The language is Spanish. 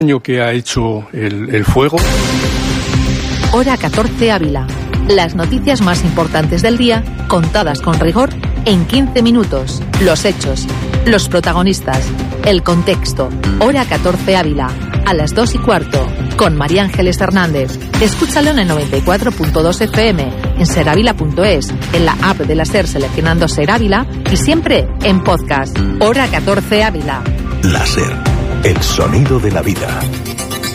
Que ha hecho el fuego. Hora 14 Ávila. Las noticias más importantes del día, contadas con rigor en 15 minutos. Los hechos, los protagonistas, el contexto. Hora 14 Ávila. A las 2:15, con María Ángeles Hernández. Escúchalo en el 94.2 FM, en serávila.es, en la app de la SER seleccionando Ser Ávila y siempre en podcast. Hora 14 Ávila. La SER. El sonido de la vida.